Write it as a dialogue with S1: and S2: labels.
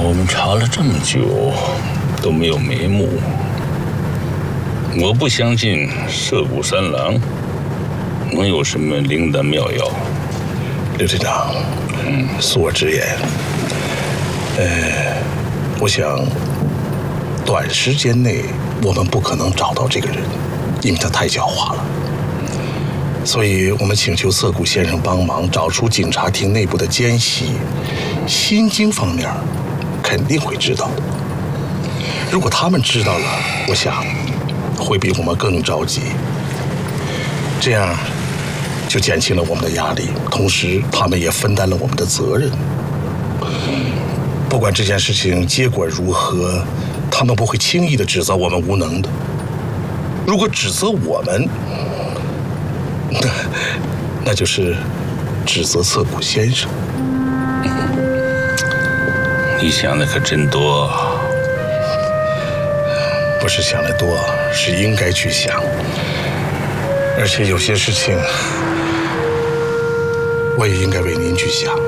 S1: 我们查了这么久都没有眉目，我不相信涉谷三郎能有什么灵丹妙药。
S2: 刘队长，恕我直言，我想短时间内我们不可能找到这个人，因为他太狡猾了。所以我们请求涩谷先生帮忙找出警察厅内部的奸细，心经方面肯定会知道的。如果他们知道了，我想会比我们更着急，这样就减轻了我们的压力，同时他们也分担了我们的责任。不管这件事情结果如何，他们不会轻易地指责我们无能的。如果指责我们，那就是指责涩谷先生。
S1: 你想的可真多。
S2: 不是想得多，是应该去想。而且有些事情，我也应该为您去想。